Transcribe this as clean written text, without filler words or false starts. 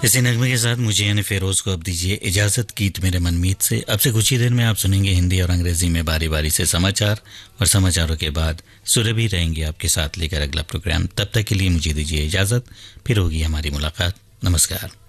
इसी नगमे के साथ मुझे यानी फेरोज को अब दीजिए इजाजत। गीत मेरे मनमीत से अब से कुछ ही देर में आप सुनेंगे हिंदी और अंग्रेजी में बारी बारी से समाचार, और समाचारों के बाद सुरभि रहेंगे आपके साथ लेकर अगला प्रोग्राम। तब तक के लिए मुझे दीजिए इजाजत, फिर होगी हमारी मुलाकात। नमस्कार।